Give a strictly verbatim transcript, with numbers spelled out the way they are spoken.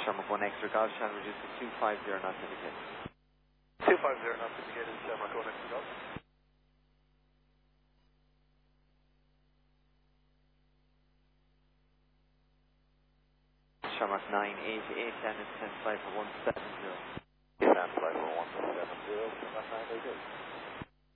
Shamrock one extra golf channel reduced to two five zero knots indicated. two five zero knots indicated, Shamrock one extra golf. Shamrock nine eight eight, and it's ten flight for one seven zero. ten flight for one seven zero, Shamrock nine eight eight.